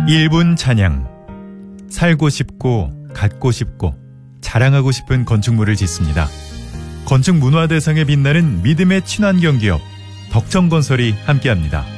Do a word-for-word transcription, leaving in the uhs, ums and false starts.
일 분 찬양. 살고 싶고 갖고 싶고 자랑하고 싶은 건축물을 짓습니다. 건축 문화대상에 빛나는 믿음의 친환경 기업 덕정건설이 함께합니다.